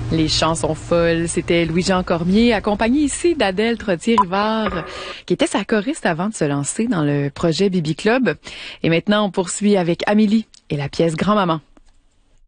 Les chansons folles, c'était Louis-Jean Cormier, accompagné ici d'Adèle Trottier-Rivard, qui était sa choriste avant de se lancer dans le projet Bibi Club. Et maintenant, on poursuit avec Amélie et la pièce Grand-Maman.